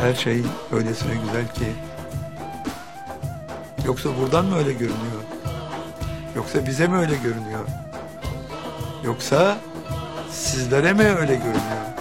Her şey öylesine güzel ki. Yoksa buradan mı öyle görünüyor? Yoksa bize mi öyle görünüyor? Yoksa sizlere mi öyle görünüyor?